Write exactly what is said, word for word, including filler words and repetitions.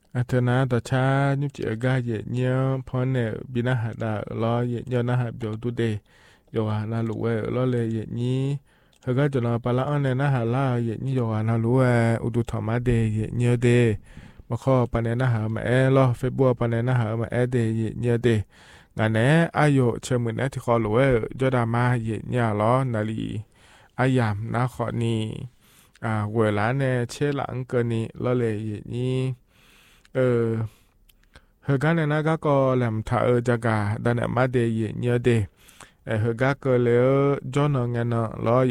à thế nào ta cha nhúc chỉ ga dễ nhớ phone này bị na hạt đã lo dễ nhớ na hạt biểu tu đề rồi à na lũ ấy lo lệ dễ nhí hơi cái chỗ nào bà la anh này na hạt la dễ nhí rồi à na lũ ấy u tu thầm á đề dễ nhớ đề mà khó bà này na hạt mà e lo phê bùa bà này na hạt mà e đề dễ nhớ đề ngài nè ai dụ chơi mình ấy thì khó lũ ấy cho đà ma dễ nhớ lo nà lì ai yam na khó ni à vừa lá nè chế lãng cơ ni lo lệ dễ nhí ờ hơi cái này nó có có làm thợ cho cả đàn em mà để nhớ để hơi cái cơ liệu cho nó nghe nó lo